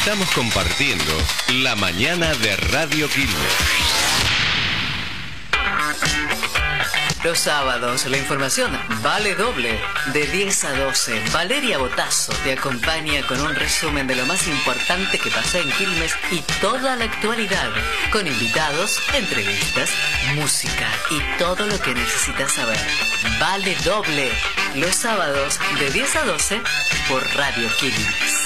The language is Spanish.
Estamos compartiendo la mañana de Radio Quilmes. Los sábados, la información vale doble. De 10 a 12, Valeria Botazo te acompaña con un resumen de lo más importante que pasó en Quilmes y toda la actualidad, con invitados, entrevistas, música y todo lo que necesitas saber. Vale doble. Los sábados, de 10 a 12, por Radio Quilmes.